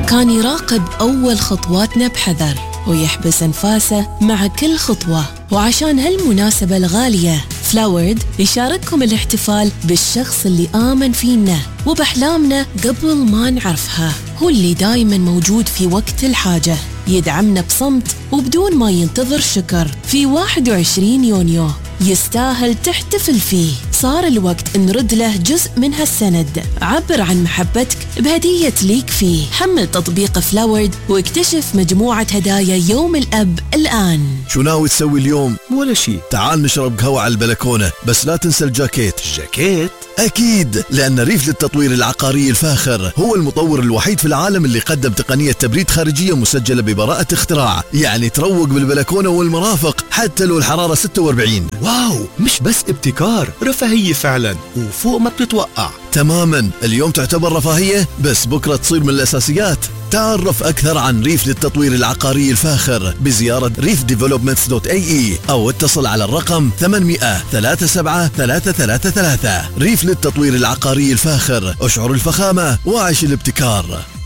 كان يراقب أول خطواتنا بحذر ويحبس أنفاسه مع كل خطوة. وعشان هالمناسبة الغالية فلاورد يشارككم الاحتفال بالشخص اللي آمن فينا وبأحلامنا قبل ما نعرفها. هو اللي دايما موجود في وقت الحاجة، يدعمنا بصمت وبدون ما ينتظر شكر. في 21 يونيو يستاهل تحتفل فيه. صار الوقت نرد له جزء من هالسند. عبر عن محبتك بهدية ليك فيه. حمل تطبيق فلاورد واكتشف مجموعة هدايا يوم الأب الآن. شو ناوي تسوي اليوم؟ ولا شيء، تعال نشرب قهوة على البلكونة، بس لا تنسى الجاكيت. الجاكيت؟ أكيد، لأن ريف للتطوير العقاري الفاخر هو المطور الوحيد في العالم اللي قدم تقنية تبريد خارجية مسجلة ببراءة اختراع، يعني تروق بالبلكونة والمرافق حتى لو الحرارة 46. واو، مش بس ابتكار، رفاهية فعلا وفوق ما بتتوقع. تماما، اليوم تعتبر رفاهية بس بكرة تصير من الأساسيات. تعرف أكثر عن ريف للتطوير العقاري الفاخر بزيارة reefdevelopments.ae أو اتصل على الرقم 800-37-333. ريف للتطوير العقاري الفاخر، اشعر الفخامة وعيش الابتكار.